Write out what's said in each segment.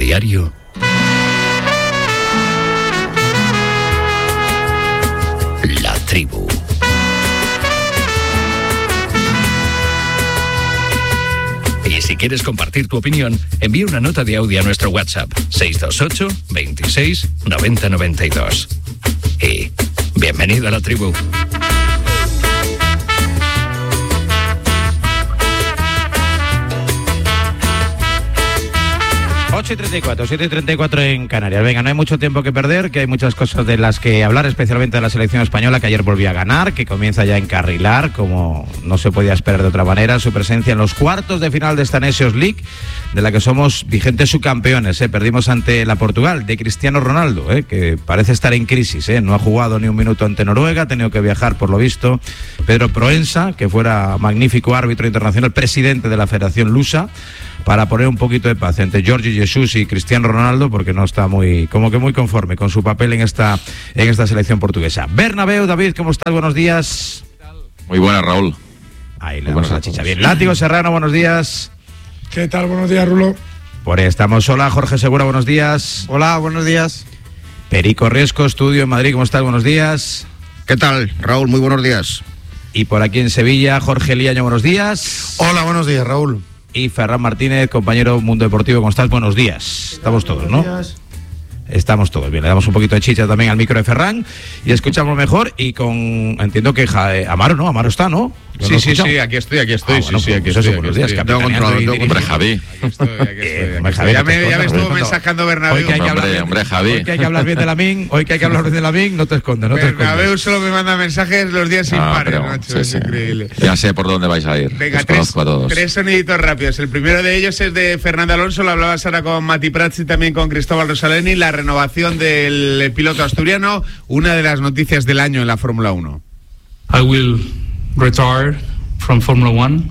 diario. La Tribu. Y si quieres compartir tu opinión, envía una nota de audio a nuestro WhatsApp 628 26 90 92. Y bienvenido a La Tribu. 7:34 en Canarias. Venga, no hay mucho tiempo que perder, que hay muchas cosas de las que hablar, especialmente de la selección española, que ayer volvió a ganar, que comienza ya a encarrilar, como no se podía esperar de otra manera, su presencia en los cuartos de final de esta Nations League, de la que somos vigentes subcampeones. Perdimos ante la Portugal de Cristiano Ronaldo, que parece estar en crisis. No ha jugado ni un minuto ante Noruega, ha tenido que viajar, por lo visto, Pedro Proensa, que fuera magnífico árbitro internacional, presidente de la Federación Lusa, para poner un poquito de paz entre Jorge Jesús y Cristiano Ronaldo, porque no está muy conforme con su papel en esta selección portuguesa. Bernabéu, David, ¿cómo estás? Buenos días. Muy buenas, Raúl. Ahí le damos la chicha bien. Látigo Serrano, buenos días. ¿Qué tal? Buenos días, Rulo. Por ahí estamos. Hola, Jorge Segura, buenos días. Hola, buenos días. Perico Riesco, estudio en Madrid, ¿cómo estás? Buenos días. ¿Qué tal, Raúl? Muy buenos días. Y por aquí en Sevilla, Jorge Liaño, buenos días. Hola, buenos días, Raúl. Y Ferran Martínez, compañero Mundo Deportivo, ¿cómo estás? Buenos días. Estamos todos, ¿no? Estamos todos bien. Le damos un poquito de chicha también al micro de Ferran y escuchamos mejor. Y entiendo que Amaro, ¿no? Amaro está, ¿no? Sí, aquí estoy. Aquí estoy. Buenos días, Hombre, Javi. Ya me estuvo mensajando Bernabéu. Hombre, Javi. Hoy que hay que hablar bien de Lamín, no te escondes. Bernabéu solo me manda mensajes los días impares, macho. Es increíble. Ya sé por dónde vais a ir. Venga, tres soniditos rápidos. El primero de ellos es de Fernando Alonso. Lo hablabas ahora con Mati Prats y también con Cristóbal Rosaleni. La renovación del piloto asturiano, una de las noticias del año en la Fórmula 1. I will retire from Formula 1,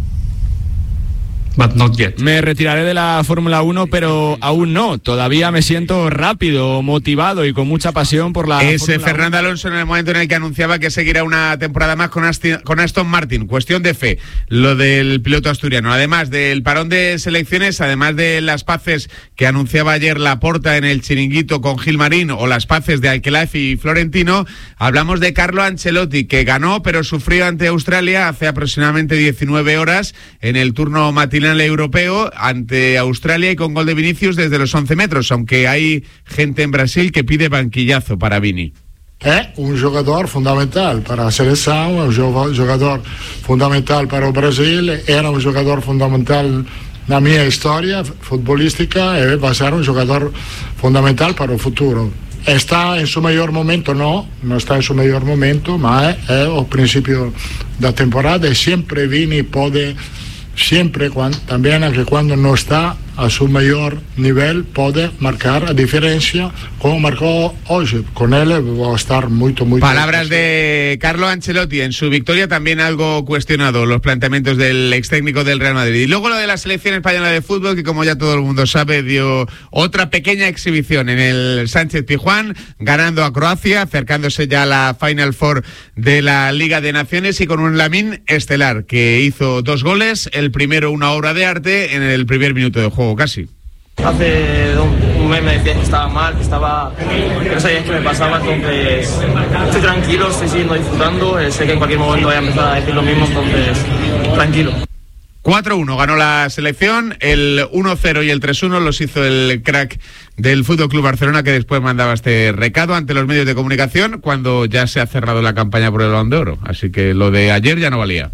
but not yet. Me retiraré de la Fórmula 1, pero aún no. Todavía me siento rápido, motivado y con mucha pasión por la Es Fórmula Fernando 1. Alonso en el momento en el que anunciaba que seguirá una temporada más con Aston Martin. Cuestión de fe, lo del piloto asturiano. Además del parón de selecciones, además de las paces que anunciaba ayer Laporta en el chiringuito con Gilmarín o las paces de Alquelaifi y Florentino, hablamos de Carlo Ancelotti, que ganó pero sufrió ante Australia hace aproximadamente 19 horas en el turno matinal europeo ante Australia y con gol de Vinicius desde los 11 metros, aunque hay gente en Brasil que pide banquillazo para Vini. É jogador fundamental para a seleção, jogador fundamental para o Brasil, era jogador fundamental na minha história futbolística e vai ser jogador fundamental para o futuro. Está en su mejor momento? No está en su mejor momento, mas é o principio da temporada e sempre Vini pode, también aunque cuando no está a su mayor nivel, puede marcar a diferencia como marcó hoy. Con él va a estar muy Palabras de Carlo Ancelotti en su victoria, también algo cuestionado los planteamientos del ex técnico del Real Madrid. Y luego lo de la selección española de fútbol, que como ya todo el mundo sabe, dio otra pequeña exhibición en el Sánchez Pizjuán, ganando a Croacia, acercándose ya a la Final Four de la Liga de Naciones y con un Lamine estelar que hizo 2 goles, el primero una obra de arte en el primer minuto de juego casi. Hace un mes me decías que estaba mal, que no sabías qué me pasaba, entonces estoy tranquilo, estoy siguiendo disfrutando, sé que en cualquier momento voy a empezar a decir lo mismo, entonces tranquilo. 4-1 ganó la selección, el 1-0 y el 3-1 los hizo el crack del FC Barcelona, que después mandaba este recado ante los medios de comunicación cuando ya se ha cerrado la campaña por el Balón de Oro, así que lo de ayer ya no valía.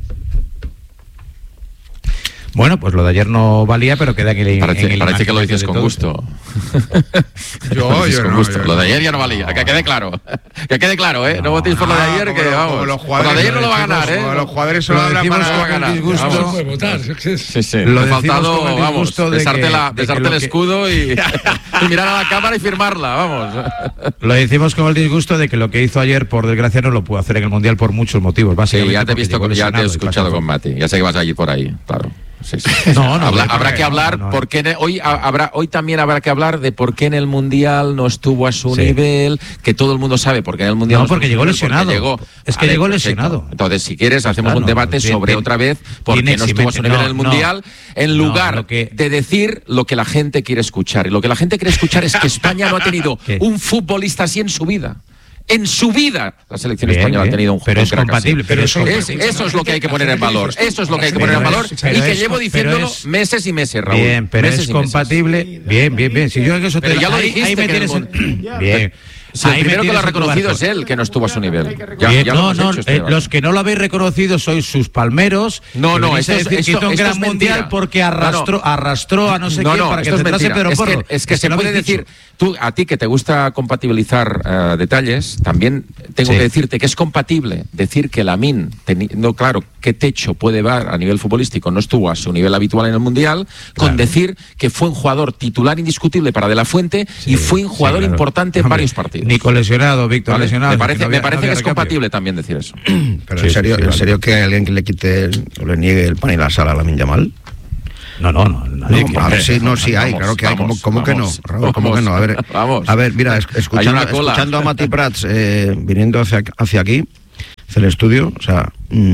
Bueno, pues lo de ayer no valía, pero queda en el Parece que lo dices con gusto. Yo con no, gusto. Yo lo de ayer ya no valía, que quede claro. Que quede claro, ¿eh? No votéis por lo de ayer, que vamos. Lo de ayer no lo va a ganar, ¿eh? Los jugadores solo hablan para ganar. No puede votar. Sí. Lo ha faltado, vamos, besarte el escudo y mirar a la cámara y firmarla, vamos. Lo decimos con el disgusto de que lo que hizo ayer, por desgracia, no lo pudo hacer en el Mundial por muchos motivos. Sí, ya te he escuchado con Mati. Ya sé que vas a ir por ahí, claro. Sí. Habrá que hablar porque hoy también habrá que hablar de por qué en el Mundial no estuvo a su nivel, que todo el mundo sabe por qué en el Mundial porque llegó lesionado. Llegó lesionado. Entonces, si quieres, hacemos un debate sobre otra vez por qué no estuvo a su nivel en el Mundial, en lugar de decir lo que la gente quiere escuchar. Y lo que la gente quiere escuchar es que España no ha tenido un futbolista así en su vida. En su vida la selección española ha tenido un jugador. Pero es compatible. Pero eso es lo que hay que poner en valor. Eso es lo que hay que poner en valor y que llevo diciéndolo meses y meses, Raúl. Bien, pero es compatible. Bien. Si yo eso pero ya lo dijiste. Ahí me tienes bien. Sí, el primero que lo ha reconocido es él, que no estuvo a su nivel. Los que no lo habéis reconocido sois sus palmeros. Hizo un gran mundial porque arrastró a no sé quién para que centrase Pedro Porro. Es que se puede decir, tú, a ti que te gusta compatibilizar detalles, también tengo que decirte que es compatible decir que Lamine, claro, qué techo puede dar a nivel futbolístico, no estuvo a su nivel habitual en el mundial, con decir que fue un jugador titular indiscutible para De la Fuente y fue un jugador importante en varios partidos. Nico lesionado, Víctor lesionado. Me parece que es compatible también decir eso. Pero en serio que alguien que le quite o le niegue el pan y la sal a Lamine Yamal. No. A ver, sí hay, claro que hay. ¿Cómo que no, Raúl? ¿Cómo que no? A ver, mira, escuchando a Mati Prats viniendo hacia aquí, hacia el estudio, o sea,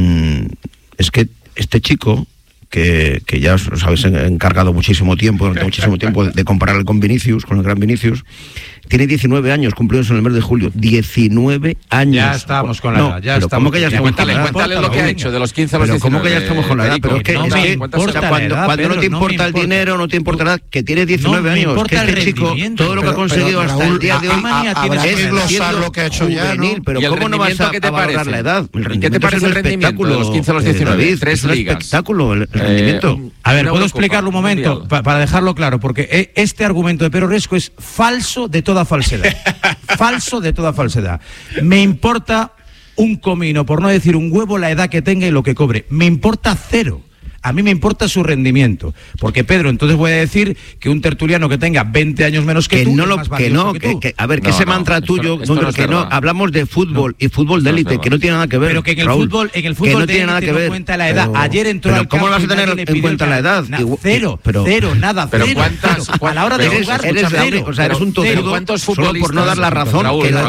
es que este chico que ya os habéis encargado muchísimo tiempo de compararle con Vinicius, con el gran Vinicius. Tiene 19 años, cumplidos en el mes de julio. 19 años. Ya estamos con la edad. ¿Cómo que ya estamos con la edad? Cuéntale lo que ha hecho de los 15 a los 19. ¿Cómo que ya estamos con la edad? Pero es que cuando no te importa el dinero, no te importa nada, que tiene 19 años, que este chico, todo lo que ha conseguido hasta el día de hoy, es glosar lo que ha hecho ya, pero ¿cómo no vas a valorar la edad? ¿Qué te parece el rendimiento de los 15 a los 19? 3 ligas. Espectáculo el rendimiento. A ver, ¿puedo explicarlo un momento? Para dejarlo claro, porque este argumento de Pedro Riesco es falso de toda falsedad. Falso de toda falsedad. Me importa un comino, por no decir un huevo, la edad que tenga y lo que cobre. Me importa cero. A mí me importa su rendimiento. Porque, Pedro, entonces voy a decir que un tertuliano que tenga 20 años menos que tú es más valioso que tú. A ver, que ese mantra tuyo, que no, hablamos de fútbol y fútbol de élite, que no tiene nada que ver. Pero que en el fútbol de élite no cuenta la edad. Ayer entró al campo. ¿Cómo vas a tener en cuenta la edad? Cero, nada. Pero a la hora de jugar, eres un tozudo solo por no dar la razón.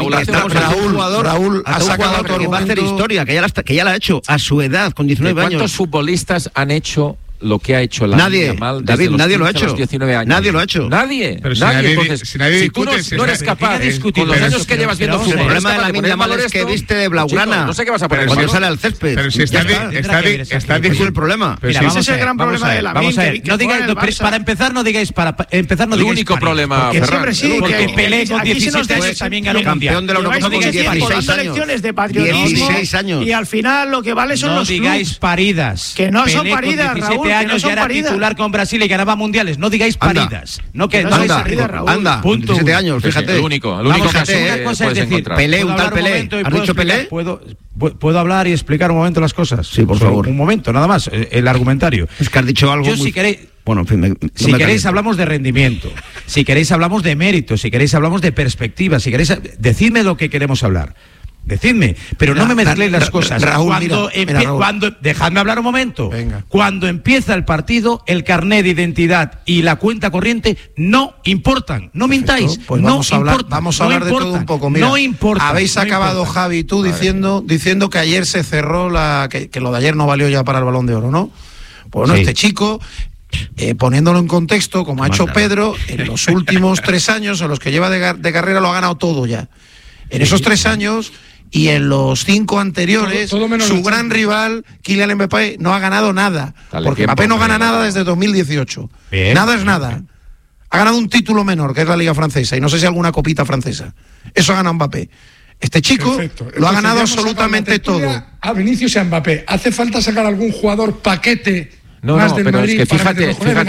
Raúl ha sacado otro que va a hacer historia, que ya la ha hecho a su edad, con 19 años. ¿Cuántos futbolistas han hecho lo que ha hecho Lamine Yamal desde los 15 a los 19 años? Nadie lo ha hecho. Nadie. Entonces, si tú no eres capaz, con los años que llevas viendo fútbol, el problema de Lamine Yamal es que viste de blaugrana. No sé qué vas a poner cuando sale al césped. Pero si está difícil el problema. Ese es el gran problema de Lamine. Vamos a ver, no digáis, para empezar no digáis el único problema, Ferran. Porque Pelé con 17 años también ganó campeón de la Eurocopa con 16 años. 16 años. Y al final lo que vale son los clubes. No digáis paridas. Que no son paridas, Raúl. 17 años ya era titular con Brasil y ganaba mundiales. No digáis paridas. No anda, 17 años, fíjate. El único caso una cosa es decir, Pelé, un tal Pelé. ¿Has dicho Pelé? ¿Puedo hablar y explicar un momento las cosas? Sí, por favor. Un momento, nada más, el argumentario. Es que has dicho algo si queréis... Bueno, en fin, si queréis hablamos de rendimiento, si queréis hablamos de mérito, si queréis hablamos de perspectiva, si queréis... Decidme lo que queremos hablar. Decidme, pero no me mezcléis las cosas. Raúl, dejadme hablar un momento. Venga. Cuando empieza el partido, el carnet de identidad y la cuenta corriente no importan. No mintáis. Pues vamos a hablar de todo un poco. Mira, no importa. Habéis acabado, Javi y tú, diciendo que ayer se cerró que lo de ayer no valió ya para el Balón de Oro, ¿no? Pues bueno, este chico... poniéndolo en contexto, como ha hecho Pedro, en los últimos 3 años en los que lleva de carrera lo ha ganado todo ya. En esos 3 años y en los 5 anteriores, su gran rival, Kylian Mbappé, no ha ganado nada. Porque Mbappé no gana nada desde 2018. Bien. Nada es nada. Ha ganado un título menor, que es la Liga Francesa, y no sé si alguna copita francesa. Eso ha ganado Mbappé. Este chico lo ha ganado absolutamente todo. A Vinicius y a Mbappé. ¿Hace falta sacar algún jugador paquete? No, pero Madrid, es que fíjate,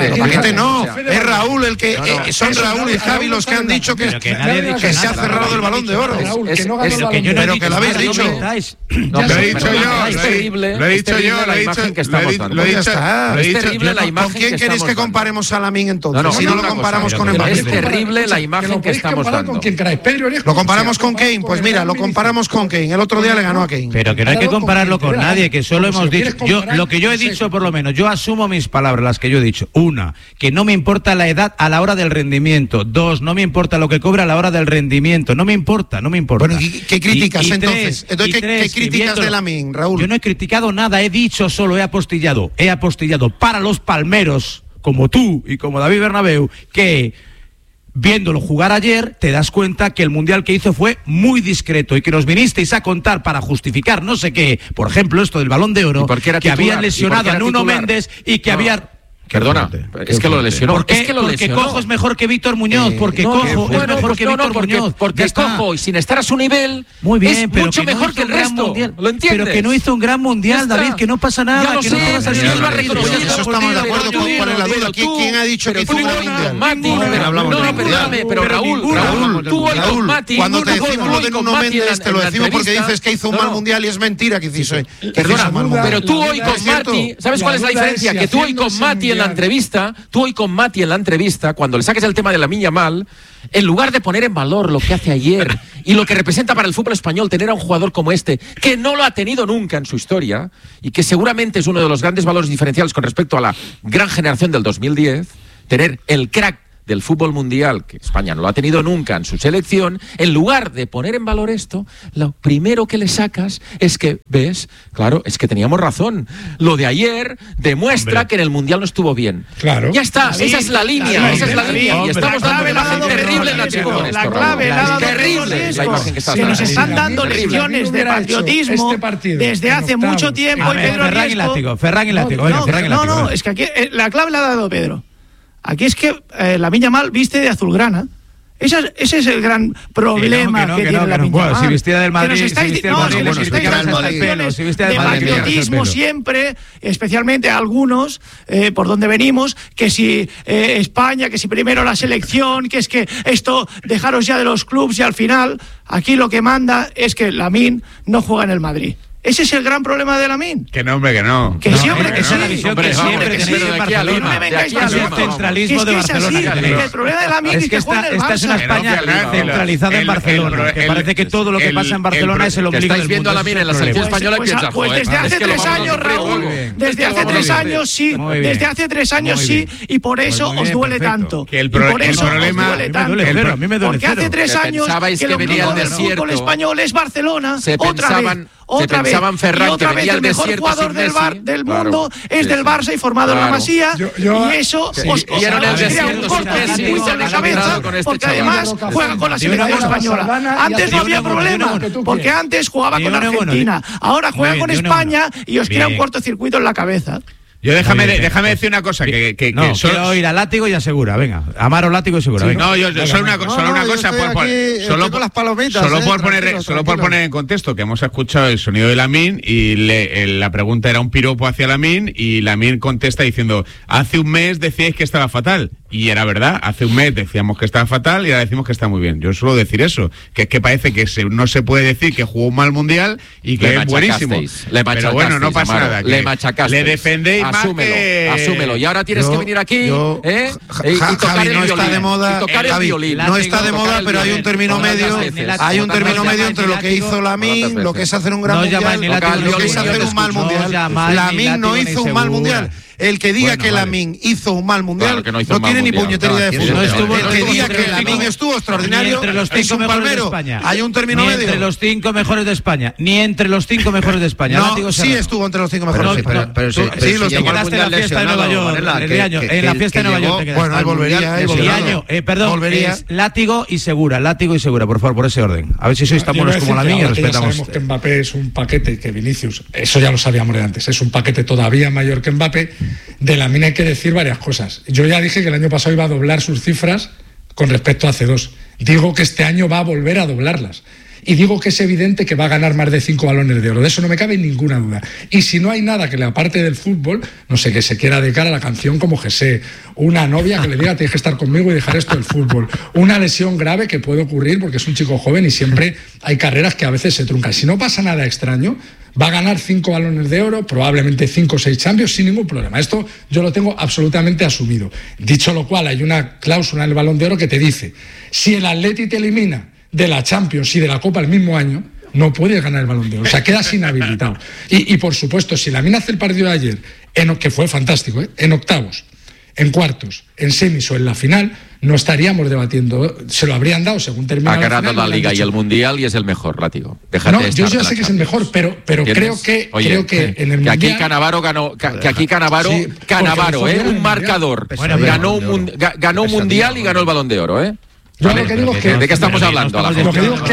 es Raúl el que son Raúl y Javi los que han dicho que se ha cerrado el Balón de Oro. Pero que lo habéis dicho. Lo he dicho yo. Es terrible. Lo he dicho yo. La imagen que estamos dando. Es terrible la imagen. ¿Con quién queréis que comparemos a Lamine entonces? Si no lo comparamos con Mbappé. Es terrible la imagen que estamos dando. ¿Lo comparamos con Kane? Pues mira, lo comparamos con Kane. El otro día le ganó a Kane. Pero que no hay que compararlo con nadie, que solo hemos dicho. Lo que yo he dicho, por lo menos, yo asumo asumo mis palabras, las que yo he dicho. Una, que no me importa la edad a la hora del rendimiento. Dos, no me importa lo que cobra a la hora del rendimiento. No me importa. Bueno, ¿qué criticas entonces? ¿Qué criticas de Lamine, Raúl? Yo no he criticado nada, he dicho solo, he apostillado para los palmeros, como tú y como David Bernabéu, que viéndolo jugar ayer, te das cuenta que el Mundial que hizo fue muy discreto y que nos vinisteis a contar para justificar no sé qué, por ejemplo, esto del Balón de Oro, que habían lesionado a Nuno Méndez y que había... Perdona, es que lo lesionó. ¿Por qué? Porque Cojo es mejor que Víctor Muñoz, porque Cojo es mejor que Víctor Muñoz. Porque Cojo, y sin estar a su nivel, muy bien, es pero mucho mejor que el resto. ¿Lo entiendes? Pero que no hizo un gran mundial, David, que no pasa nada. Ya lo sé, eso estamos de acuerdo. ¿Cuál es la duda? ¿Quién ha dicho que hizo un gran mundial? No, perdóname, pero Raúl, tú hoy con Mati... Cuando te decimos lo de Nuno Méndez, te lo decimos porque dices que hizo un mal mundial y es mentira que hizo. Perdona, pero tú hoy con Mati, ¿sabes cuál es la diferencia? Que tú hoy con Mati en la entrevista, cuando le saques el tema de Lamine Yamal, en lugar de poner en valor lo que hace ayer y lo que representa para el fútbol español tener a un jugador como este, que no lo ha tenido nunca en su historia y que seguramente es uno de los grandes valores diferenciales con respecto a la gran generación del 2010, tener el crack del fútbol mundial, que España no lo ha tenido nunca en su selección, en lugar de poner en valor esto, lo primero que le sacas es que, ¿ves? Claro, es que teníamos razón. Lo de ayer demuestra que en el mundial no estuvo bien. Claro. Ya está, esa es la línea, y estamos dando una imagen terrible en la chica con esto, Raúl. Terrible la imagen que estás dando. Nos están dando lecciones de patriotismo desde hace mucho tiempo. Ferran y látigo. No, es que aquí la clave la ha dado Pedro. Aquí es que Lamine Yamal viste de azulgrana. Ese es el gran problema que tiene Lamine Yamal. Si vestía del Madrid, nos estáis dando lecciones de patriotismo siempre, especialmente a algunos, por donde venimos, que si España, que si primero la selección, que es que esto, dejaros ya de los clubs y al final, aquí lo que manda es que Lamine no juega en el Madrid. Ese es el gran problema de Lamine. Que no, hombre, que no. Que siempre que sí. Que siempre que sí. No me vengáis con el centralismo de Barcelona. El problema de Lamine es que juega en el Barça. Esta es una España centralizada en Barcelona. Que parece que todo lo que pasa en Barcelona es el ombligo del mundo. Estáis viendo a Lamine en la selección española y piensas, pues desde hace 3 años, Raúl. Desde hace 3 años sí. Desde hace 3 años sí. Y por eso os duele tanto. Y por eso os duele tanto. A mí me duele. Porque hace 3 años que el ombligo del fútbol español es Barcelona. Otra vez. Ferran, y otra vez el mejor jugador del mundo es del Barça y formado en la Masía, y eso os crea un cortocircuito en la cabeza, porque además juega con la selección española. Antes no había problema, porque antes jugaba con Argentina, ahora juega con España y os crea un cortocircuito en la cabeza. Yo déjame decir una cosa que quiero ir a látigo y asegura, venga, Amaro, látigo y segura. Sí, no, yo solo una cosa solo por poner en contexto que hemos escuchado el sonido de Lamine y la pregunta era un piropo hacia Lamine y Lamine contesta diciendo, hace un mes decíais que estaba fatal. Y era verdad, hace un mes decíamos que estaba fatal y ahora decimos que está muy bien. Yo suelo decir eso, que es que parece que no se puede decir que jugó un mal mundial y que es buenísimo. Pero bueno, no pasa nada. Le machacaste. Le defendéis más que... Asúmelo. Y ahora tienes que venir aquí y tocar el violín. No está de moda, pero hay un término medio. Hay un término medio entre lo que hizo Lamine, lo que es hacer un gran mundial, lo que es hacer un mal mundial. Lamine no hizo un mal mundial. El que diga que Lamine hizo un mal mundial no tiene ni puñetería de fútbol. El que diga que Lamine estuvo extraordinario es un palmero. Hay un término medio. Ni entre los 5 mejores de España. Ni entre los 5 mejores de España. No, sí estuvo entre los 5 mejores. Pero sí, los que quedaste en la fiesta de Nueva York. En la fiesta de Nueva York. Bueno, ahí volvería. Perdón, látigo y segura, por favor, por ese orden. A ver si sois tan buenos como Lamine y respetamos. Sabemos que Mbappé es un paquete, que Vinicius, eso ya lo sabíamos de antes, es un paquete todavía mayor que Mbappé. De Lamine hay que decir varias cosas. Yo ya dije que el año pasado iba a doblar sus cifras con respecto a hace 2. Digo que este año va a volver a doblarlas. Y digo que es evidente que va a ganar más de 5 balones de oro. De eso no me cabe ninguna duda. Y si no hay nada que le aparte del fútbol, no sé, que se quiera dedicar a la canción como José, una novia que le diga tienes que estar conmigo y dejar esto del fútbol, una lesión grave que puede ocurrir porque es un chico joven y siempre hay carreras que a veces se truncan. Si no pasa nada extraño, va a ganar 5 balones de oro, probablemente 5 o 6 Champions sin ningún problema. Esto yo lo tengo absolutamente asumido. Dicho lo cual, hay una cláusula en el Balón de Oro que te dice, si el Atleti te elimina de la Champions y de la Copa el mismo año, no puedes ganar el Balón de Oro. O sea, quedas inhabilitado. Y por supuesto, si Lamine hace el partido de ayer que fue fantástico, en octavos, en cuartos, en semis o en la final, no estaríamos debatiendo, se lo habrían dado según termina. Ha ganado la Liga y el Mundial y es el mejor, látigo. Déjate de yo estar ya sé que es el mejor, pero creo que en el Mundial... Aquí Cannavaro ganó, un marcador, ganó un Mundial y ganó el Balón de Oro, Yo lo que digo es que... ¿De qué estamos hablando? Lo que digo es que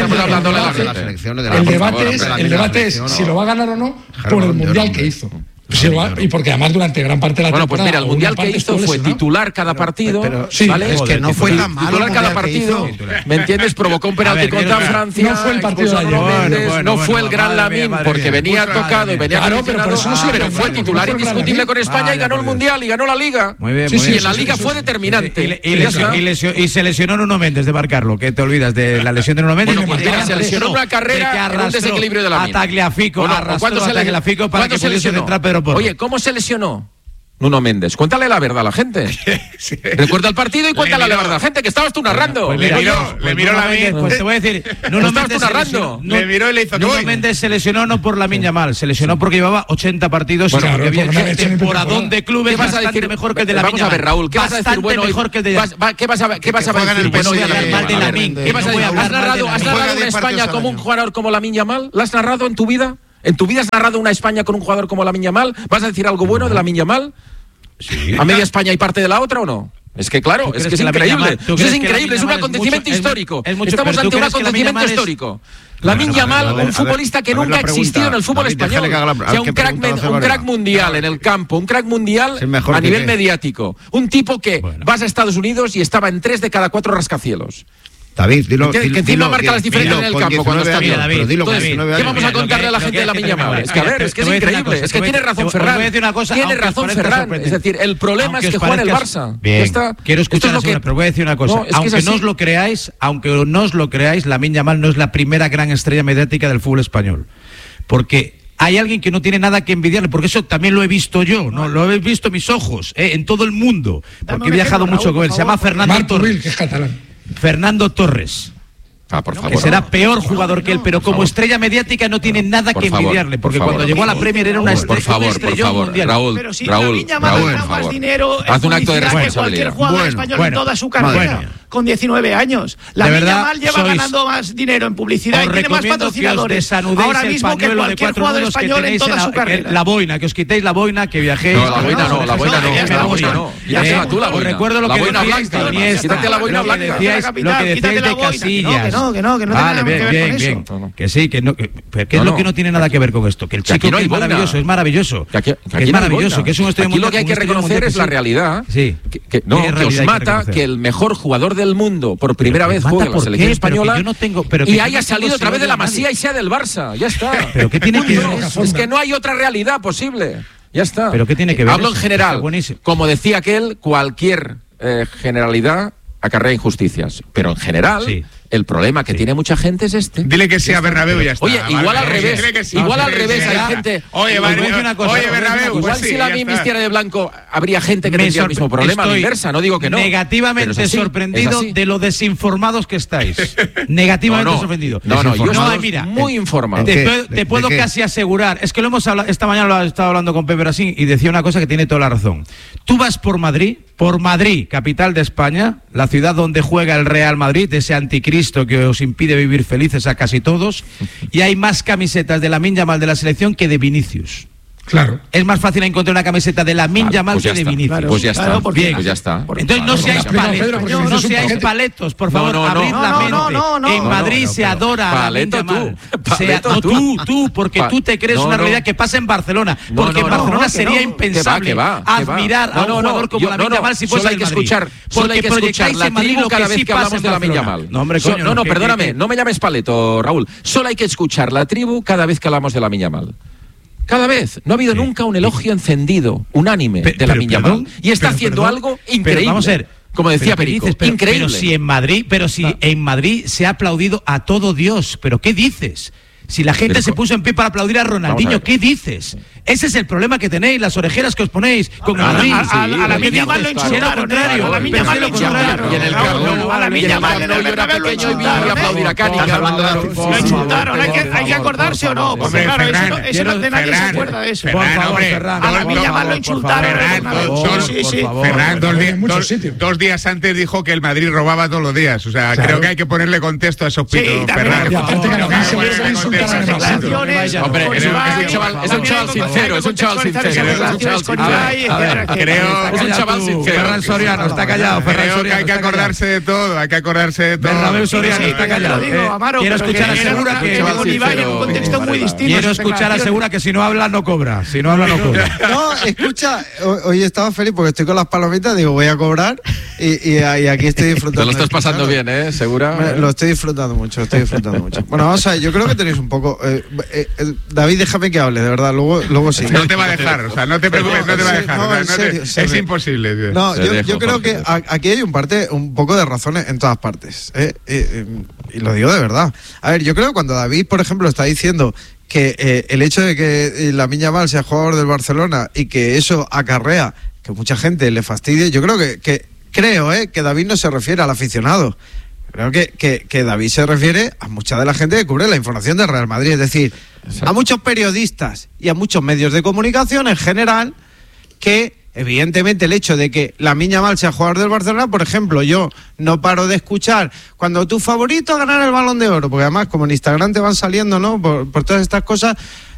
el debate es si lo va a ganar o no por el Mundial que hizo. Y porque además durante gran parte de la temporada... Pues mira, el Mundial que hizo fue titular cada partido, ¿vale? Es que no fue tan malo. Titular cada partido, ¿me entiendes? Provocó un penalti contra Francia. No fue el partido de ayer. No fue el gran Lamine, porque venía tocado y venía pero fue titular indiscutible con España y ganó el Mundial y ganó la Liga. Muy bien, y en la Liga fue determinante. Y se lesionó Nuno Méndez de marcarlo, que te olvidas de la lesión de Nuno Méndez. Bueno, pues se lesionó una carrera en un desequilibrio de la mina. A Tagliafico, arrastró a Tagliafico para que pudiese entrar Pedro Porro. Oye, ¿cómo se lesionó Nuno Méndez? Cuéntale la verdad a la gente. Sí. Recuerda el partido y cuéntale la verdad a la gente, que estabas tú narrando. Pues le miró la Méndez. Pues te voy a decir, Nuno Méndez narrando. Le miró y le hizo Nuno Méndez se lesionó no por Lamine Yamal, se lesionó porque llevaba 80 partidos y porque había hecho un temporadón de clubes bastante mejor que el de Lamine Yamal. Vamos a ver, Raúl, ¿qué vas a decir bueno? Mejor que el de ¿Qué vas a decir bueno de Lamine? ¿Qué vas a decir? ¿Has narrado una España como un jugador como Lamine Yamal? ¿La has narrado en tu vida? ¿En tu vida has narrado una España con un jugador como Lamine Yamal? ¿Vas a decir algo bueno de Lamine Yamal? Sí. ¿A media España y parte de la otra o no? Es que claro, es que es increíble. Es increíble, es un acontecimiento histórico. Estamos ante un acontecimiento histórico. Lamine Yamal, un futbolista que nunca ha existido en el fútbol español. O sea, un crack mundial en el campo, un crack mundial a nivel mediático. Un tipo que vas a Estados Unidos y estaba en 3 de cada 4 rascacielos. David, dilo. Que encima marca las diferencias en el campo cuando está bien. Entonces, ¿qué vamos a contarle a la gente de Lamine Yamal? Es que a ver, es que es increíble. Es que tiene razón Ferran. Tiene razón Ferran. Es decir, el problema es que juega en el Barça. Bien, quiero escuchar pero voy a decir una cosa. Aunque no os lo creáis, Lamine Yamal no es la primera gran estrella mediática del fútbol español. Porque hay alguien que no tiene nada que envidiarle, porque eso también lo he visto yo, no lo he visto mis ojos, en todo el mundo, porque he viajado mucho con él. Se llama Fernando Torres. Que es catalán. Fernando Torres. Por favor, que será peor jugador que él, pero como estrella mediática no tiene nada que envidiarle, porque cuando llegó a la Premier era una estrella. Por favor, Raúl, pero si Raúl, gana más dinero haz un acto de responsabilidad. Que cualquier jugador español en toda su carrera, con 19 años. Lamine Yamal lleva ganando más dinero en publicidad y tiene más patrocinadores ahora mismo que cualquier jugador español en toda su carrera. La boina, que os quitéis la boina, que viajéis. No, la boina no. Quítatela tú la boina. Os recuerdo lo que decíais. Quítate la boina blanca. Lo que decíais de Casillas. Que no tiene nada que ver con eso. Que sí, que no. ¿Qué es lo que no tiene nada que ver con esto? Que el chico es maravilloso, es maravilloso. Que es maravilloso, que es un estrella mundial. Aquí lo que hay que reconocer es la realidad. Sí. Que os mata que el mejor jugador del mundo por primera vez juegue en la selección española y haya salido otra vez de la Masía y sea del Barça. Ya está. ¿Pero qué tiene que ver? Es que no hay otra realidad posible. Ya está. ¿Pero qué tiene que ver? Hablo en general. Como decía aquel, cualquier generalidad acarrea injusticias. Pero en general, el problema que tiene mucha gente es este. Dile que sea Bernabéu y ya está. Oye, igual al revés. Igual al revés hay gente. Oye, Bernabéu. Igual si Lamine vistiera de blanco, habría gente que tendría el mismo problema. A la inversa, no digo que no. Negativamente sorprendido de lo desinformados que estáis. Negativamente sorprendido. No, yo estoy mira, muy informado. Te puedo casi asegurar. Es que lo hemos hablado, esta mañana lo he estado hablando con Pepe Brasín y decía una cosa que tiene toda la razón. Tú vas por Madrid, capital de España, la ciudad donde juega el Real Madrid, ese anticristo que os impide vivir felices a casi todos, y hay más camisetas de Lamine Yamal de la selección que de Vinicius. Claro. Es más fácil encontrar una camiseta de Lamine Yamal que de Vinicius. Pues ya está. Bien. Pues ya está. Entonces no seáis paletos, no seáis paletos, por favor, abrid la mente. En Madrid se adora a Lamine Yamal. Tú, porque tú te crees una realidad que pasa en Barcelona. Porque en Barcelona sería impensable admirar a un jugador como Lamine Yamal si fuese el Madrid. Solo hay que escuchar la tribu cada vez que hablamos de Lamine Yamal. No, perdóname, no me llames paleto, Raúl. Solo hay que escuchar la tribu cada vez que hablamos de Lamine Yamal. Cada vez. No ha habido nunca un elogio encendido, unánime, de Lamine Yamal. Y está haciendo algo increíble. Vamos a ver. Como decía Perico, increíble. Pero si en Madrid se ha aplaudido a todo Dios. ¿Pero qué dices? Si la gente se puso en pie para aplaudir a Ronaldinho, ¿qué dices? Ese es el problema que tenéis, las orejeras que os ponéis con el Madrid. A la Lamine Yamal lo insultaron. A la Lamine Yamal lo insultaron. Y en el a la Lamine Yamal en el Bernabéu lo insultaron. Hay que acordarse o no, porque claro, eso nadie se acuerda de eso. Por favor, a la Lamine Yamal lo insultaron. Ferran, 2 días antes dijo que el Madrid robaba todos los días. O sea, creo que hay que ponerle contexto a esos pitos, Ferran. Hombre, es un chaval sincero, es un chaval sincero. Ferran Soriano está callado. Creo que hay que acordarse de todo, Bernabéu Soriano está callado. Quiero escuchar a Segura Quiero escuchar a Segura que si no habla no cobra. No, escucha, hoy estaba feliz porque estoy con las palomitas, digo, voy a cobrar y aquí estoy disfrutando. Te lo estás pasando bien, ¿eh? Segura. Lo estoy disfrutando mucho. Bueno, vamos a ver, yo creo que tenéis un poco... David, déjame que hable, de verdad, luego sí. No te va a dejar, o sea, no te preocupes, no te va a dejar. No, en serio, es imposible. Tío. No, yo creo que aquí hay un poco de razones en todas partes. Y lo digo de verdad. A ver, yo creo que cuando David, por ejemplo, está diciendo que el hecho de que Lamine Yamal sea jugador del Barcelona y que eso acarrea que mucha gente le fastidie, yo creo que David no se refiere al aficionado. Creo que David se refiere a mucha de la gente que cubre la información del Real Madrid, es decir, a muchos periodistas y a muchos medios de comunicación en general, que evidentemente el hecho de que Lamine Yamal sea jugador del Barcelona, por ejemplo, yo no paro de escuchar cuando tu favorito a ganar el Balón de Oro, porque además como en Instagram te van saliendo, ¿no?, por todas estas cosas,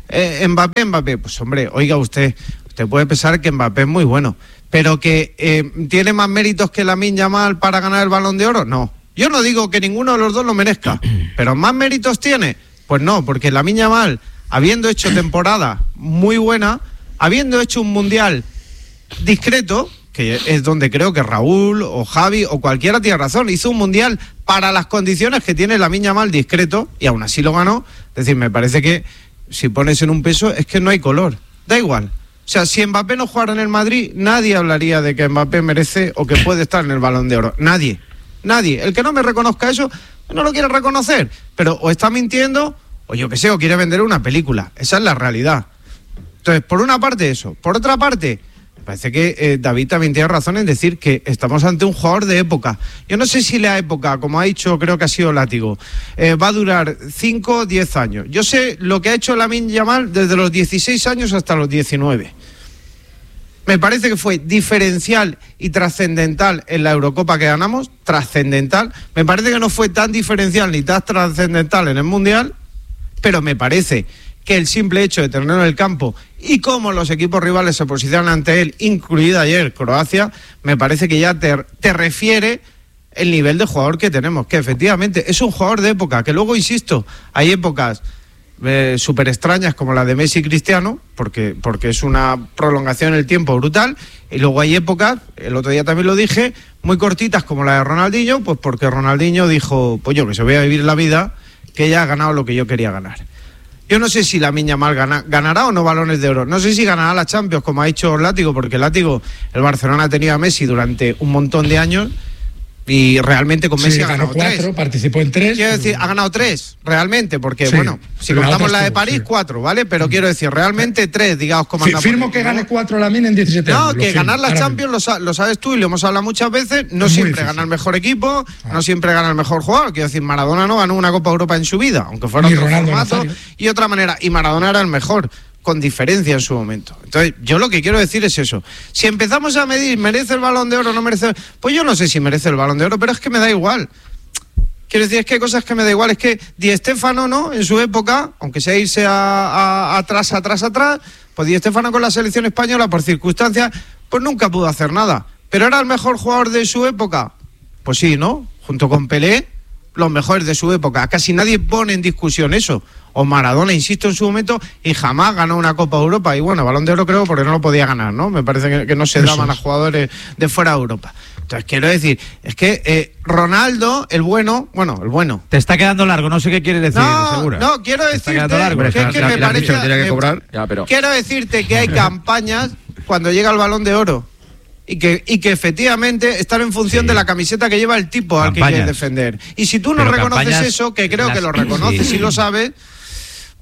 Mbappé, pues hombre, oiga usted puede pensar que Mbappé es muy bueno, pero que tiene más méritos que Lamine Yamal para ganar el Balón de Oro, no. Yo no digo que ninguno de los dos lo merezca, pero ¿más méritos tiene? Pues no, porque Lamine Yamal, habiendo hecho temporada muy buena, habiendo hecho un mundial discreto, que es donde creo que Raúl o Javi o cualquiera tiene razón, hizo un mundial para las condiciones que tiene Lamine Yamal discreto y aún así lo ganó. Es decir, me parece que si pones en un peso es que no hay color, da igual. O sea, si Mbappé no jugara en el Madrid, nadie hablaría de que Mbappé merece o que puede estar en el Balón de Oro. Nadie. El que no me reconozca eso, no lo quiere reconocer. Pero o está mintiendo, o yo qué sé, o quiere vender una película. Esa es la realidad. Entonces, por una parte eso. Por otra parte, me parece que David también tiene razón en decir que estamos ante un jugador de época. Yo no sé si la época, como ha dicho, creo que ha sido Látigo, va a durar 5 o 10 años. Yo sé lo que ha hecho Lamine Yamal desde los 16 años hasta los 19. Me parece que fue diferencial y trascendental en la Eurocopa que ganamos, trascendental. Me parece que no fue tan diferencial ni tan trascendental en el Mundial, pero me parece que el simple hecho de tenerlo en el campo y cómo los equipos rivales se posicionan ante él, incluida ayer Croacia, me parece que ya te refiere el nivel de jugador que tenemos, que efectivamente es un jugador de época, que luego, insisto, hay épocas súper extrañas como la de Messi y Cristiano, porque es una prolongación en el tiempo brutal, y luego hay épocas, el otro día también lo dije, muy cortitas como la de Ronaldinho, pues porque Ronaldinho dijo, pues yo que se voy a vivir la vida, que ya ha ganado lo que yo quería ganar. Yo no sé si Lamine Yamal ganará o no Balones de Oro, no sé si ganará la Champions, como ha dicho Látigo, porque Látigo, el Barcelona ha tenido a Messi durante un montón de años, y realmente con Messi ha ganado 4, participó en 3. Quiero decir, ha ganado 3, realmente, porque bueno, si contamos la de París, 4, ¿vale? Pero quiero decir, realmente 3, digamos, como anda. Firmo que gane 4 Lamine en 17 años. No, que ganar la Champions, lo sabes tú y lo hemos hablado muchas veces, no siempre gana el mejor equipo, no siempre gana el mejor jugador. Quiero decir, Maradona no ganó una Copa Europa en su vida, aunque fuera otro formato y otra manera, y Maradona era el mejor, con diferencia en su momento. Entonces, yo lo que quiero decir es eso. Si empezamos a medir, ¿merece el Balón de Oro o no merece? Pues yo no sé si merece el Balón de Oro, pero es que me da igual. Quiero decir, es que hay cosas que me da igual. Es que Di Stéfano, ¿no?, en su época, aunque sea irse atrás, pues Di Stéfano con la selección española, por circunstancias, pues nunca pudo hacer nada. ¿Pero era el mejor jugador de su época? Pues sí, ¿no? Junto con Pelé, los mejores de su época. Casi nadie pone en discusión eso. O Maradona, insisto, en su momento, y jamás ganó una Copa Europa. Y bueno, Balón de Oro creo porque no lo podía ganar, ¿no? Me parece que no se daban a jugadores de fuera de Europa. Entonces, quiero decir, es que Ronaldo, el bueno... Te está quedando largo, no sé qué quieres decir, seguro. No, quiero decirte que me parece... Quiero decirte que hay campañas cuando llega el Balón de Oro. Y que efectivamente están en función de la camiseta que lleva el tipo al que quieres defender. Y si tú no reconoces eso, que creo que lo reconoces y lo sabes,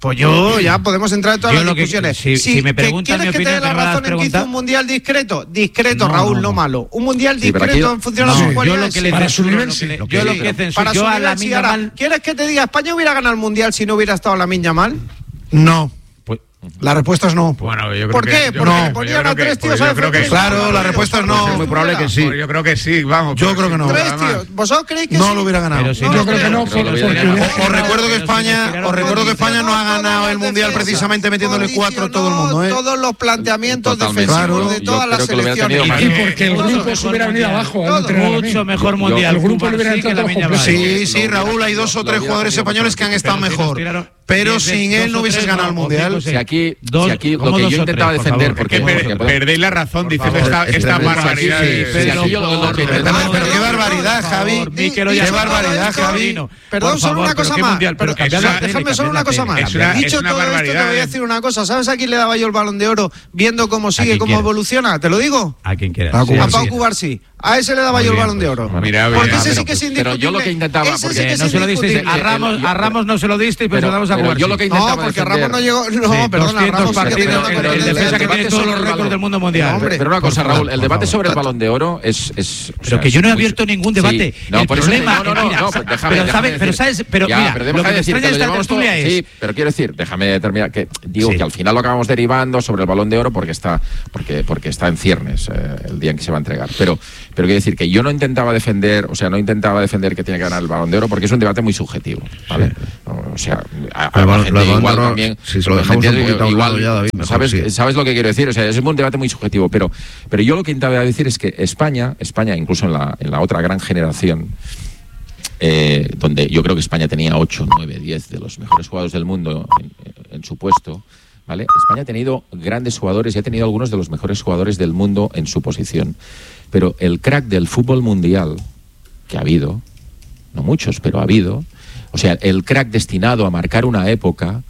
Pues yo ya podemos entrar en todas las discusiones. Si me preguntan mi ¿quieres que te dé la razón en que hizo un mundial discreto? Discreto, no, Raúl, no malo. Un mundial discreto en función de sus cualidades. Para su nivel, yo lo que censuro, yo a Lamine Yamal. ¿Quieres que te diga, España hubiera ganado el mundial si no hubiera estado Lamine Yamal? No. La respuesta es no. Bueno, yo creo ¿Por qué? Porque le ponían a tres tíos a defender. Claro, la respuesta es no. Es muy probable que sí. Yo creo que sí, vamos. Yo creo que no. Tres tíos. ¿Vosotros creéis que no lo hubiera ganado? Yo creo que no. Os recuerdo que España no ha ganado el mundial precisamente metiéndole 4 a todo el mundo. Todos los planteamientos defensivos de todas las selecciones. Y porque el grupo se hubiera venido abajo. Mucho mejor mundial. El grupo le hubiera entrado todo. Sí, Raúl, hay 2 o 3 jugadores españoles que han estado mejor. Pero sin él no hubieses ganado el mundial. Si aquí lo que yo intentaba defender, porque perdéis la razón diciendo esta barbaridad. Pero qué barbaridad, Javi. Qué barbaridad, Javi. Perdón, solo una cosa más. Déjame solo una cosa más. Dicho todo esto, te voy a decir una cosa. ¿Sabes a quién le daba yo el Balón de Oro viendo cómo sigue, cómo evoluciona? ¿Te lo digo? A quien quiera. A Pau Cubarsí. A ese le daba yo el Balón de Oro. Porque ese sí que es indiscutible. Pero yo lo que intentaba, porque no se lo diste a Ramos no se lo diste, pero se lo damos a Cubarsí. Yo lo que intentaba no, porque Ramos no llegó. No, perdona, Ramos partidos, el defensa que tiene todos los récords del mundo mundial. Pero una cosa, Raúl, el debate sobre el Balón de Oro es. Pero que yo no he abierto ningún debate. El problema. Pero sabes, pero mira, lo que me extraña de esta tertulia es. Sí, pero quiero decir, déjame terminar, que digo que al final lo acabamos derivando sobre el Balón de Oro porque está en ciernes el día en que se va a entregar. Pero quiero decir que yo no intentaba defender que tiene que ganar el Balón de Oro porque es un debate muy subjetivo, ¿vale? O sea, igual también, si se lo dejamos un poquito igual, ya, David, mejor, ¿sabes lo que quiero decir? O sea, es un debate muy subjetivo, pero yo lo que intentaba decir es que España, incluso en la otra gran generación, donde yo creo que España tenía 8, 9, 10 de los mejores jugadores del mundo en su puesto, ¿vale? España ha tenido grandes jugadores y ha tenido algunos de los mejores jugadores del mundo en su posición. Pero el crack del fútbol mundial, que ha habido, no muchos, pero ha habido, o sea, el crack destinado a marcar una época,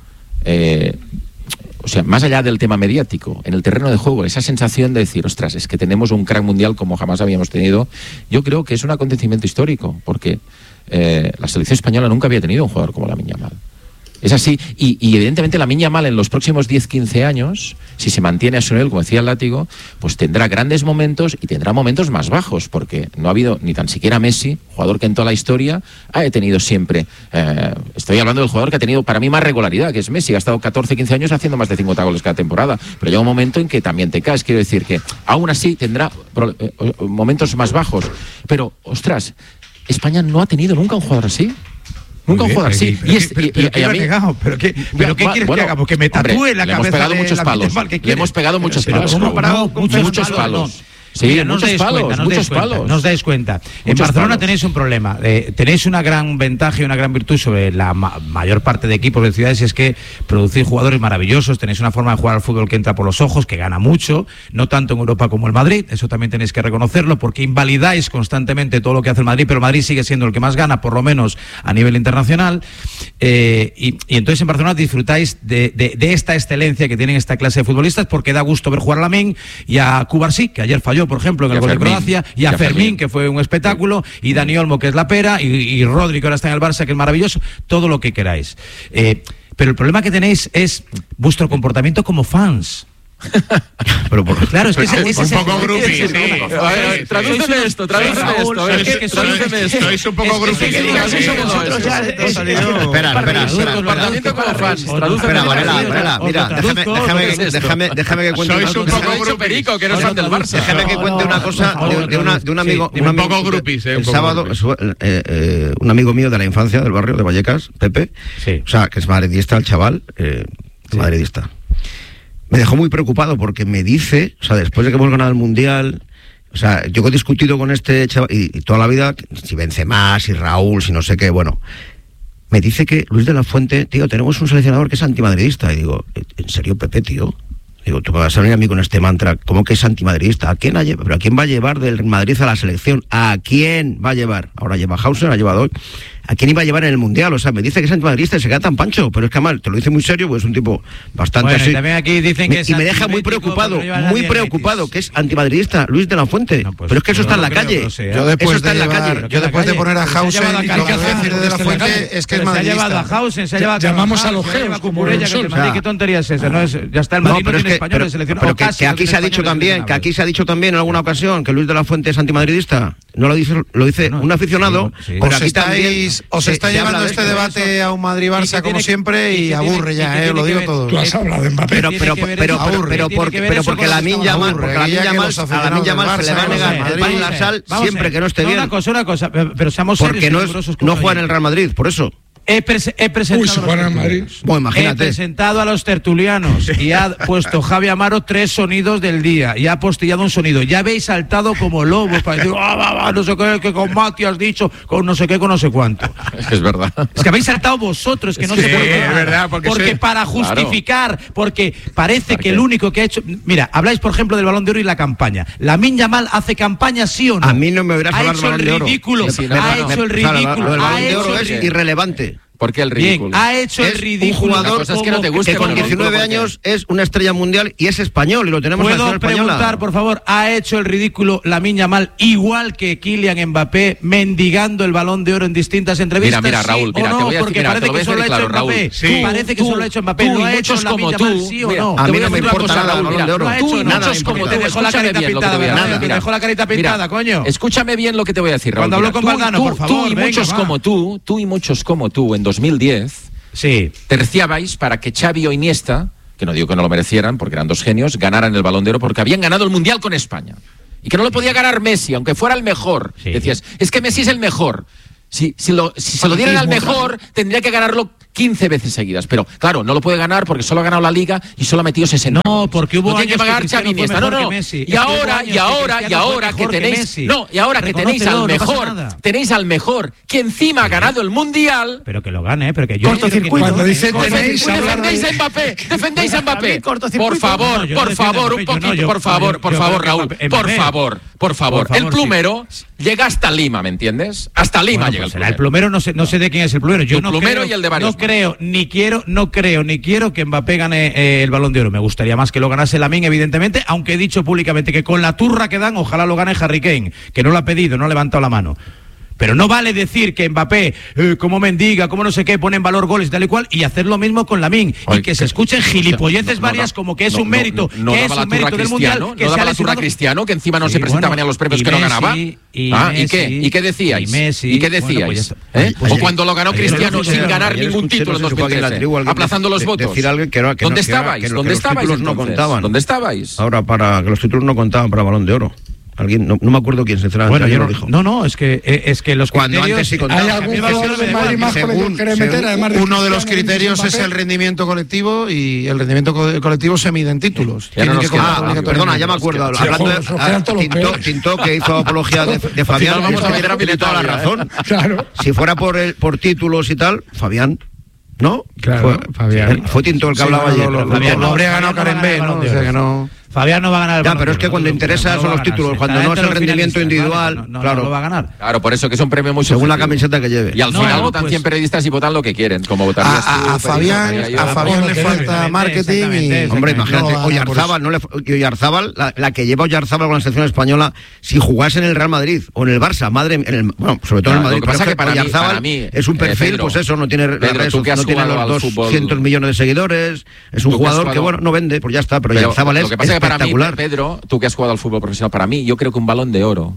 o sea, más allá del tema mediático, en el terreno de juego, esa sensación de decir, ostras, es que tenemos un crack mundial como jamás habíamos tenido, yo creo que es un acontecimiento histórico, porque la selección española nunca había tenido un jugador como Lamine Yamal. Es así, y evidentemente Lamine Yamal en los próximos 10-15 años, si se mantiene a su nivel, como decía el Látigo, pues tendrá grandes momentos y tendrá momentos más bajos, porque no ha habido ni tan siquiera Messi, jugador que en toda la historia ha tenido siempre, estoy hablando del jugador que ha tenido para mí más regularidad, que es Messi, ha estado 14-15 años haciendo más de 50 goles cada temporada, pero llega un momento en que también te caes, quiero decir que aún así tendrá momentos más bajos, pero, ostras, España no ha tenido nunca un jugador así. Nunca un jugador así. ¿Pero qué quieres que haga? Porque me tatúe la cabeza. Le hemos pegado muchos palos. Le hemos pegado muchos palos. Muchos palos. Sí, mira, no os dais cuenta. En Barcelona tenéis un problema. Tenéis una gran ventaja y una gran virtud sobre la mayor parte de equipos de ciudades, y es que producís jugadores maravillosos, tenéis una forma de jugar al fútbol que entra por los ojos, que gana mucho, no tanto en Europa como el Madrid, eso también tenéis que reconocerlo, porque invalidáis constantemente todo lo que hace el Madrid, pero el Madrid sigue siendo el que más gana, por lo menos a nivel internacional, y entonces en Barcelona disfrutáis de esta excelencia que tienen esta clase de futbolistas, porque da gusto ver jugar a Lamine y a Cubarsí, que ayer falló, por ejemplo, en el gol de Croacia, y a Fermín, que fue un espectáculo, y Dani Olmo, que es la pera, y Rodri, que ahora está en el Barça, que es maravilloso, todo lo que queráis. Pero el problema que tenéis es vuestro comportamiento como fans. Pero claro, es que un poco groupie, sí. Tradúceme esto. Sois un poco groupie. Espera. Comportamiento como fans. Espera, Varela, mira, déjame que cuente. Sois un poco groupie. Perico, que no es fan del Barça. Déjame que cuente una cosa de un amigo. Un poco groupies, el sábado, un amigo mío de la infancia, del barrio de Vallecas, Pepe, o sea, que es madridista, el chaval, madridista. Me dejó muy preocupado porque me dice, o sea, después de que hemos ganado el Mundial, o sea, yo he discutido con este chaval y toda la vida, si Benzema, si Raúl, si no sé qué, bueno, me dice que Luis de la Fuente, tío, tenemos un seleccionador que es antimadridista. Y digo, ¿en serio, Pepe, tío? Digo, tú me vas a venir a mí con este mantra, ¿cómo que es antimadridista? ¿A quién va a llevar del Madrid a la selección? ¿A quién va a llevar? Ahora lleva Hauser, ha llevado hoy. ¿A quién iba a llevar en el Mundial? O sea, me dice que es antimadridista y se queda tan pancho, pero es que además te lo dice muy serio, pues es un tipo bastante así. Y también aquí dicen que y me deja muy preocupado, que es antimadridista, Luis de la Fuente. No, pues, pero es que eso está en la calle. Yo después de poner a Hausen, lo que decir de la Fuente es que es madridista. Se ha llevado a Hausen, se ha llevado a llamamos a los geos como el sol. ¿Qué tontería es esa? Ya está el Madrid, no tiene español de selección. Pero que aquí se ha dicho también, en alguna ocasión que Luis de la Fuente es antimadridista. No lo dice un aficionado. Os está llevando este debate a un Madrid-Barça como siempre y aburre ya, lo digo todo. Tú has hablado de Mbappé. Pero porque la Lamine Yamal se le va a negar el pan y la sal siempre que no esté bien. Una cosa, pero seamos serios. Porque no juega en el Real Madrid, por eso. He presentado a los tertulianos y ha puesto Javi Amaro 3 sonidos del día y ha postillado un sonido. Ya habéis saltado como lobos para decir, no sé qué, que con Mati has dicho, con no sé qué, con no sé cuánto. Es verdad. Es que habéis saltado vosotros, que no se puede. Es verdad, porque para justificar, porque parece que el único que ha hecho. Mira, habláis, por ejemplo, del Balón de Oro y la campaña. ¿Lamine Yamal hace campaña, sí o no? A mí no me verás hablar del Balón de Oro. Ha hecho el ridículo. El Balón de Oro es irrelevante. ¿Por qué el ridículo? Bien, ha hecho el ridículo. Un jugador que, no te guste, que con 19 años es una estrella mundial y es español y lo tenemos en la selección española. ¿Puedo preguntar, por favor, ha hecho el ridículo Lamine Yamal igual que Kylian Mbappé mendigando el Balón de Oro en distintas entrevistas? Mira, Raúl, ¿sí o no? Porque parece que solo lo ha hecho Mbappé. Parece que solo lo ha hecho Mbappé. ¿Lo ha hecho Lamine Yamal, sí o no? A mí no me importa nada el Balón de Oro. Tú muchos como te dejó la carita pintada. Te dejó la carita pintada, coño. Escúchame bien lo que te voy a decir, Raúl. Cuando hablo con Valdano, por favor. Tú y muchos como tú en 2010 terciabais para que Xavi o Iniesta, que no digo que no lo merecieran porque eran 2 genios, ganaran el Balón de Oro porque habían ganado el Mundial con España y que no lo podía ganar Messi aunque fuera el mejor. Decías, es que Messi es el mejor. Si se lo dieran al mejor, tendría que ganarlo 15 veces seguidas. Pero, claro, no lo puede ganar porque solo ha ganado la Liga y solo ha metido 60. No, porque hubo años que pagar Xavi Iniesta. No. Y ahora que tenéis al mejor, que encima ha ganado el Mundial. Pero que lo gane, pero que yo cortocircuito. Cuando dice defendéis a Mbappé. Por favor, Raúl. Por favor. El plumero llega hasta Lima, ¿me entiendes? Hasta Lima llega el plumero. No sé de quién es el plumero. Yo el plumero y el de varios. No creo ni quiero que Mbappé gane el Balón de Oro. Me gustaría más que lo ganase Lamine, evidentemente, aunque he dicho públicamente que con la turra que dan, ojalá lo gane Harry Kane, que no lo ha pedido, no ha levantado la mano. Pero no vale decir que Mbappé, como mendiga, como no sé qué, pone en valor goles y tal y cual, y hacer lo mismo con Lamine. Y que se escuchen gilipolleces varias como que es un mérito, que es un mérito del Mundial. Que sea la turra Cristiano, que encima no se presentaban ni a los premios que no ganaba. ¿Y qué decíais? ¿Y qué decíais? O cuando lo ganó Cristiano sin ganar ningún título en 2013, aplazando los votos. ¿Dónde estabais? ¿Dónde estabais? Ahora, para que los títulos no contaban para Balón de Oro. Alguien, no me acuerdo quién, sinceramente. Bueno, lo dijo. No, es que los cuando criterios... antes sí contaban. Hay algún jugador de Madrid más que quiere meter, además de uno de los criterios es el rendimiento colectivo y el rendimiento colectivo se mide en títulos. Perdona, ya me acuerdo. Hablando de Tintó, que hizo apología de Fabián, tiene toda la razón. Claro. Si fuera por títulos y tal, Fabián. ¿No? Claro, Fabián. Fue Tinto el que hablaba ayer. Fabián no habría ganado Karen B, ¿no? O sea que no... Fabián no va a ganar el Balón. Pero es que cuando interesa son los títulos, cuando no es el rendimiento individual, claro, no lo va a ganar. Claro, por eso que es un premio muy según la camiseta que lleve. Y al final votan 100 periodistas y votan lo que quieren, como votarías tú. A Fabián le falta marketing y... Hombre, imagínate, Oyarzábal, la que lleva Oyarzábal con la selección española, si jugase en el Real Madrid o en el Barça, bueno, sobre todo en el Madrid, lo que pasa es que para mí es un perfil, pues eso, no tiene los 200 millones de seguidores, es un jugador que, bueno, no vende, pues ya está, pero Oyarzábal es espectacular. Pedro, tú que has jugado al fútbol profesional, para mí, yo creo que un Balón de Oro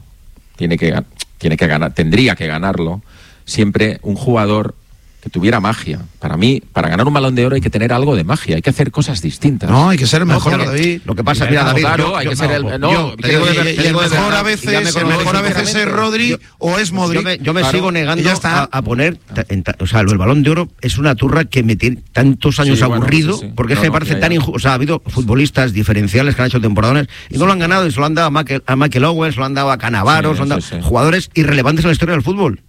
tendría que ganarlo siempre un jugador que tuviera magia. Para mí, para ganar un Balón de Oro hay que tener algo de magia, hay que hacer cosas distintas. No, hay que ser el mejor, David. Lo que pasa, mira, David, claro, hay que ser el mejor a veces es Rodri o es Modric. Yo me sigo negando a poner, o sea, el Balón de Oro es una turra que me tiene tantos años aburrido, porque es que me parece tan injusto. O sea, ha habido futbolistas diferenciales que han hecho temporadones y no lo han ganado, y se lo han dado a Michael Owen, se lo han dado a Cannavaro, jugadores irrelevantes en la historia del fútbol.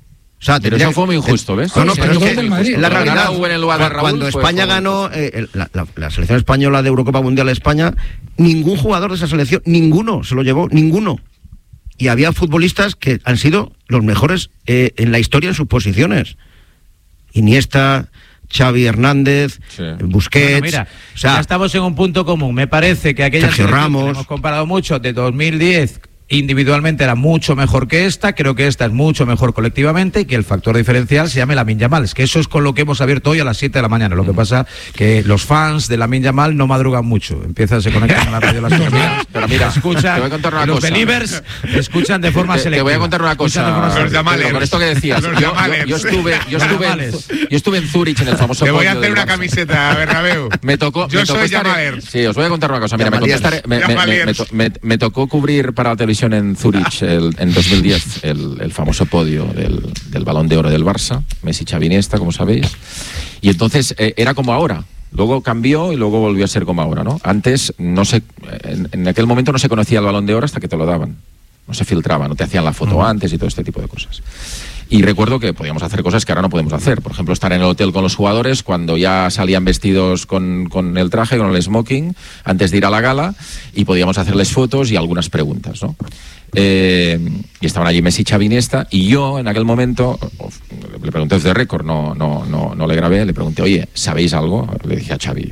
sea, pero eso fue muy injusto, ¿ves? No, pero es que la realidad, cuando Raúl, España ganó la selección española de Eurocopa Mundial de España, ningún jugador de esa selección, ninguno se lo llevó, ninguno. Y había futbolistas que han sido los mejores en la historia en sus posiciones. Iniesta, Xavi Hernández, Busquets. Bueno, mira, o sea, ya estamos en un punto común. Me parece que aquella Sergio Ramos, que hemos comparado mucho de 2010 individualmente era mucho mejor que esta, creo que esta es mucho mejor colectivamente y que el factor diferencial se llame Lamine Yamal. Es que eso es con lo que hemos abierto hoy a las 7 de la mañana. Lo que pasa que los fans de Lamine Yamal no madrugan mucho, empiezan, se conectan a la radio las pero mira, escuchan, te voy a contar una los cosa. Believers escuchan de forma selectiva. Te voy a contar una cosa. Los Yamalers. Con esto que decías, yo estuve en Zúrich en el famoso. Te voy a hacer una camiseta, Bernabéu. Me tocó. Yo soy Yamaler. Sí, os voy a contar una cosa. Mira, me tocó cubrir para la televisión en Zúrich en 2010 el famoso podio del Balón de Oro del Barça, Messi, Xavi, Iniesta, como sabéis. Y entonces era como ahora. Luego cambió y luego volvió a ser como ahora, ¿no? Antes, no se, en aquel momento no se conocía el Balón de Oro hasta que te lo daban. No se filtraba, no te hacían la foto antes y todo este tipo de cosas. Y recuerdo que podíamos hacer cosas que ahora no podemos hacer. Por ejemplo, estar en el hotel con los jugadores cuando ya salían vestidos con el traje, con el smoking, antes de ir a la gala, y podíamos hacerles fotos y algunas preguntas, ¿no? Y estaban allí Messi, Xavi, Iniesta, y yo en aquel momento le pregunté desde récord, no le grabé, le pregunté, oye, ¿sabéis algo? Le dije a Xavi,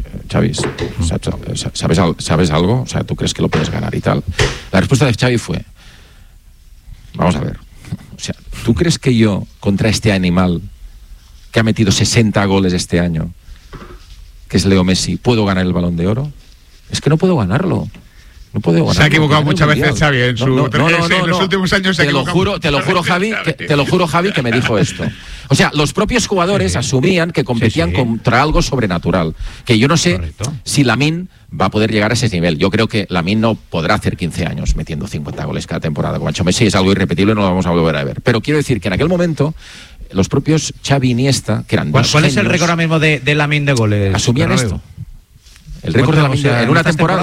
¿sabes algo? O sea, ¿tú crees que lo puedes ganar y tal? La respuesta de Xavi fue, vamos a ver, o sea, ¿tú crees que yo, contra este animal que ha metido 60 goles este año, que es Leo Messi, puedo ganar el Balón de Oro? Es que no puedo ganarlo. No puedo ganar. Se ha equivocado muchas veces Xavi en los últimos años. Te lo juro, Javi, que me dijo esto. O sea, los propios jugadores asumían que competían contra algo sobrenatural. Que yo no sé si Lamine va a poder llegar a ese nivel. Yo creo que Lamine no podrá hacer 15 años metiendo 50 goles cada temporada como ha hecho Messi. Es algo irrepetible, no lo vamos a volver a ver. Pero quiero decir que en aquel momento los propios Xavi y Iniesta, que eran dos ¿Cuál genios, es el récord ahora mismo de Lamine de goles? Asumían esto. El récord de Lamine en una temporada.